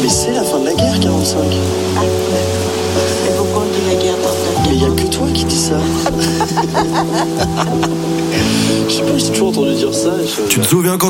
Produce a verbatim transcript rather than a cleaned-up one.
Mais c'est la fin de la guerre, quarante-cinq. Ah, et pourquoi on dit la guerre par Mais il n'y a que toi qui dis ça. Je sais pas, j'ai toujours entendu dire ça. Je... Tu te souviens quand